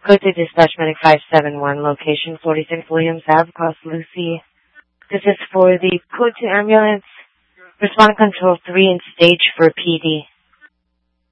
Go to Dispatch Medic 571, location 46 Williams Ave, Cross Lucy. This is for the code to ambulance. Respond control 3 in stage for PD.